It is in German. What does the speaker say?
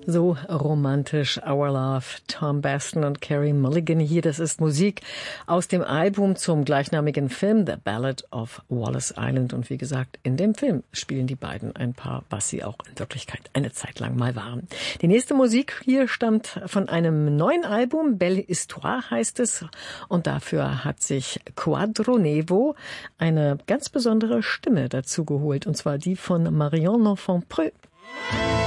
So romantisch, Our Love, Tom Baston und Carey Mulligan hier. Das ist Musik aus dem Album zum gleichnamigen Film The Ballad of Wallace Island. Und wie gesagt, in dem Film spielen die beiden ein Paar, was sie auch in Wirklichkeit eine Zeit lang mal waren. Die nächste Musik hier stammt von einem neuen Album, Belle Histoire heißt es. Und dafür hat sich Quadro Nevo eine ganz besondere Stimme dazu geholt. Und zwar die von Marion L'Enfant Preux.